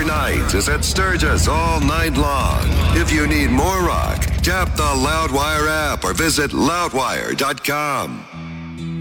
Saturday night is at Sturgis all night long. If you need more rock, tap the Loudwire app or visit loudwire.com.